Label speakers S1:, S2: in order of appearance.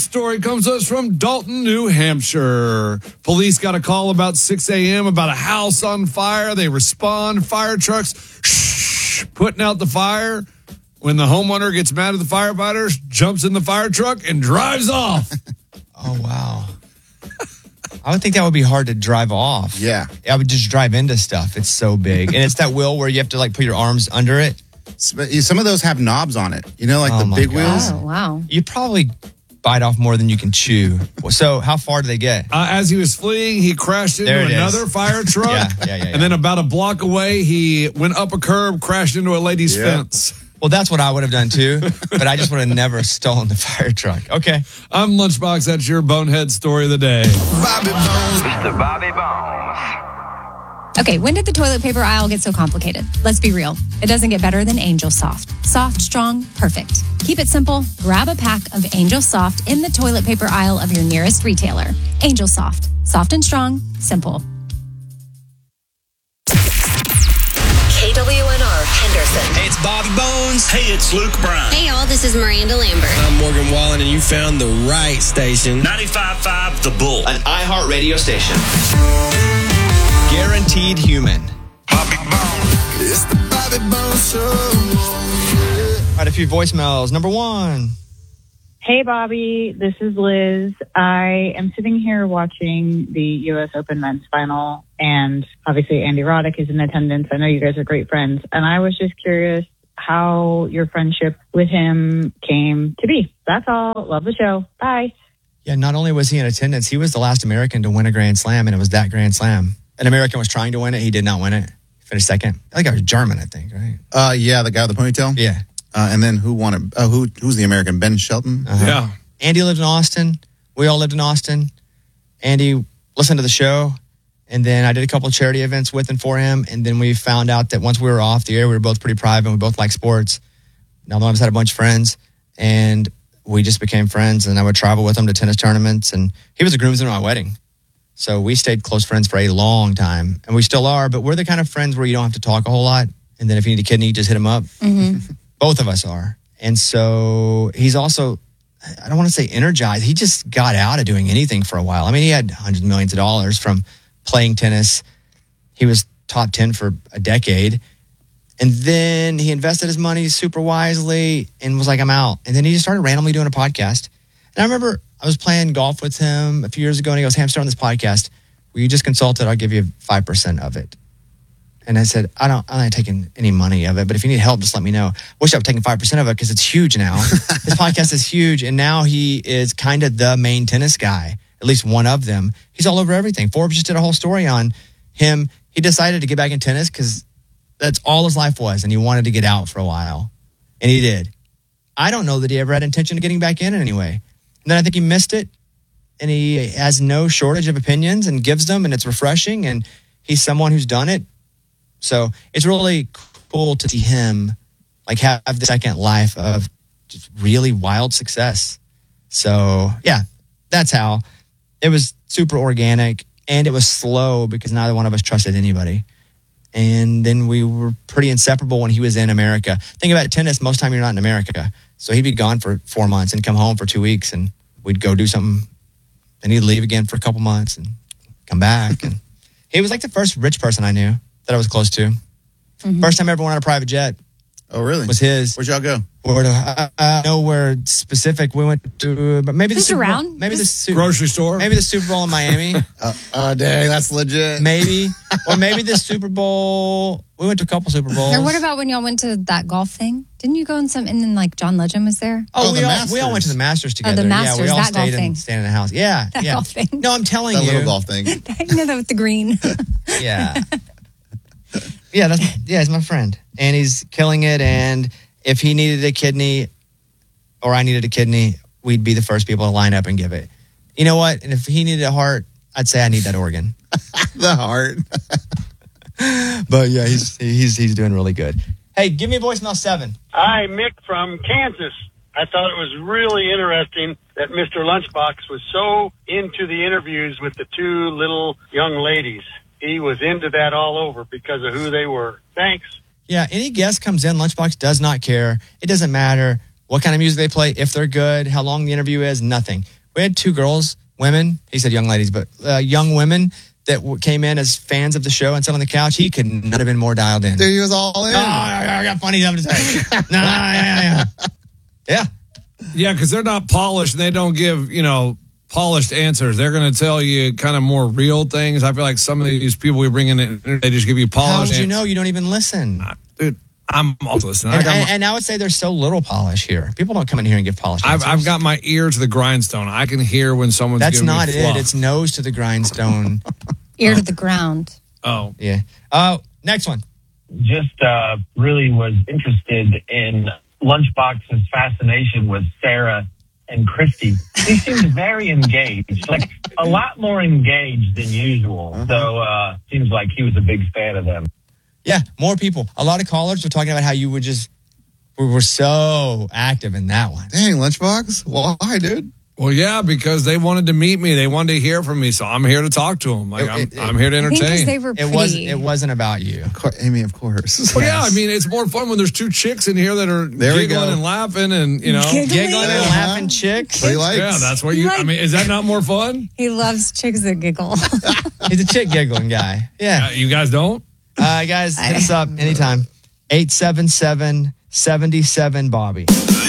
S1: story comes to us from Dalton, New Hampshire. Police got a call about 6 a.m. about a house on fire. They respond, fire trucks putting out the fire. When the homeowner gets mad at the firefighters, jumps in the fire truck and drives off.
S2: Oh, wow. I would think that would be hard to drive off.
S3: Yeah.
S2: I would just drive into stuff. It's so big. And it's that wheel where you have to like put your arms under it.
S3: Some of those have knobs on it. You know, like the big wheels.
S4: Oh, wow.
S2: You probably bite off more than you can chew. So how far do they get?
S1: As he was fleeing, he crashed into another fire truck.
S2: Yeah.
S1: And then about a block away, he went up a curb, crashed into a lady's fence.
S2: Well, that's what I would have done too, but I just would have never stolen the fire truck. Okay.
S1: I'm Lunchbox. That's your bonehead story of the day.
S5: Bobby Bones. Mr. Bobby Bones.
S4: Okay, when did the toilet paper aisle get so complicated? Let's be real. It doesn't get better than Angel Soft. Soft, strong, perfect. Keep it simple. Grab a pack of Angel Soft in the toilet paper aisle of your nearest retailer. Angel Soft. Soft and strong. Simple.
S6: KWNR Henderson.
S7: Hey, it's Bobby Bones. Hey, it's Luke Bryan.
S6: Hey, y'all, this is Miranda Lambert.
S7: I'm Morgan Wallen, and you found the right station. 95.5 The Bull.
S8: An iHeart radio station.
S2: Guaranteed human.
S5: Bobby Bones. It's the Bobby Bones Show.
S2: All right, a few voicemails. Number one.
S9: Hey, Bobby. This is Liz. I am sitting here watching the U.S. Open men's final, and obviously Andy Roddick is in attendance. I know you guys are great friends, and I was just curious how your friendship with him came to be. That's all. Love the show. Bye.
S2: Yeah, not only was he in attendance, he was the last American to win a Grand Slam, and it was that Grand Slam. An American was trying to win it. He did not win it. He finished second. I think I was German, right?
S3: Yeah, the guy with the ponytail.
S2: Yeah.
S3: And then who won it? Who's the American? Ben Shelton?
S1: Yeah.
S2: Andy lived in Austin. We all lived in Austin. Andy listened to the show, and then I did a couple of charity events with and for him, and then we found out that once we were off the air, we were both pretty private, and we both like sports. Now, one of us had a bunch of friends, and we just became friends, and I would travel with him to tennis tournaments, and he was a groomsman at my wedding. So we stayed close friends for a long time, and we still are, but we're the kind of friends where you don't have to talk a whole lot, and then if you need a kidney, you just hit him up.
S4: Mm-hmm.
S2: Both of us are. And so he's also, I don't want to say energized. He just got out of doing anything for a while. I mean, he had hundreds of millions of dollars from playing tennis. He was top 10 for a decade. And then he invested his money super wisely and was like, I'm out. And then he just started randomly doing a podcast. And I remember I was playing golf with him a few years ago, and he goes, hey, I'm starting this podcast. Will you just consult it? I'll give you 5% of it. And I said, I'm not taking any money of it, but if you need help, just let me know. Wish I would taken 5% of it because it's huge now. His podcast is huge, and now he is kind of the main tennis guy, at least one of them. He's all over everything. Forbes just did a whole story on him. He decided to get back in tennis because that's all his life was, and he wanted to get out for a while, and he did. I don't know that he ever had intention of getting back in any way. And then I think he missed it, and he has no shortage of opinions and gives them, and it's refreshing, and he's someone who's done it. So it's really cool to see him like have the second life of just really wild success. So yeah, that's how. It was super organic, and it was slow because neither one of us trusted anybody. And then we were pretty inseparable when he was in America. Think about tennis, most time you're not in America. So he'd be gone for 4 months and come home for 2 weeks, and we'd go do something, and he'd leave again for a couple months and come back. And he was like the first rich person I knew that I was close to. Mm-hmm. First time I ever went on a private jet.
S3: Oh, really?
S2: Was his.
S3: Where'd y'all go?
S2: Nowhere specific. We went to, but maybe the Super
S4: around?
S2: Bowl. Maybe the
S1: grocery store.
S2: Maybe the Super Bowl in Miami.
S3: Dang, that's legit.
S2: Maybe, or maybe the Super Bowl. We went to a couple Super Bowls.
S4: Or what about when y'all went to that golf thing? Didn't you go in some? And then like John Legend was there.
S2: Oh, we all went to the Masters together.
S4: The Masters,
S2: yeah, we all
S4: that
S2: stayed
S4: golf thing.
S2: Stayed in the house. Yeah,
S4: That
S2: yeah.
S4: golf thing.
S2: No, I'm telling
S3: That
S2: you,
S3: little golf thing.
S4: You know that with the green.
S2: Yeah. Yeah, he's my friend. And he's killing it. And if he needed a kidney or I needed a kidney, we'd be the first people to line up and give it. You know what? And if he needed a heart, I'd say I need that organ.
S3: The heart.
S2: But yeah, he's doing really good. Hey, give me a voicemail 7.
S10: Hi, Mick from Kansas. I thought it was really interesting that Mr. Lunchbox was so into the interviews with the 2 little young ladies. He was into that all over because of who they were. Thanks.
S2: Yeah, any guest comes in, Lunchbox does not care. It doesn't matter what kind of music they play, if they're good, how long the interview is, nothing. We had two women. He said young ladies, but young women that came in as fans of the show and sat on the couch. He could not have been more dialed in.
S3: Dude, he was all in.
S2: Oh, I got funny stuff to say. Yeah.
S1: Yeah, because they're not polished and they don't give, polished answers. They're going to tell you kind of more real things. I feel like some of these people we bring in, they just give you polished
S2: How did you
S1: answers.
S2: know? You don't even listen.
S1: Dude, I'm also listening.
S2: And I would say there's so little polish here. People don't come in here and give polished answers.
S1: I've got my ear to the grindstone. I can hear when someone's
S2: That's
S1: giving
S2: not
S1: me
S2: it.
S1: fluff.
S2: It's nose to the grindstone.
S4: Ear to the ground.
S1: Oh.
S2: Yeah. Next one.
S8: Just really was interested in Lunchbox's fascination with Sarah and Christy. He seemed very engaged, like a lot more engaged than usual. So seems like he was a big fan of them.
S2: Yeah, more people. A lot of callers were talking about how you would we were so active in that one.
S3: Dang, Lunchbox. Why, dude?
S1: Well, yeah, because they wanted to meet me. They wanted to hear from me. So I'm here to talk to them. Like, I'm here to
S4: I think 'cause
S1: entertain.
S4: they were pretty.
S2: It wasn't about you.
S3: Amy, of course.
S1: Well, yeah, I mean, it's more fun when there's two chicks in here that are
S3: There we
S1: giggling
S3: go.
S1: and laughing and,
S2: Giggling and laughing chicks.
S3: What he likes.
S1: Yeah, that's what I mean, is that not more fun?
S4: He loves chicks that giggle.
S2: He's a chick giggling guy. Yeah.
S1: You guys don't?
S2: Guys, hit us up anytime. 877-77-Bobby.